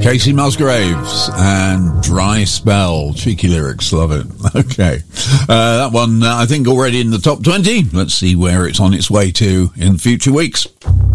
Casey Musgraves and Dry Spell. Cheeky lyrics, love it. Okay. That one, I think, already in the top 20. Let's see where it's on its way to in future weeks.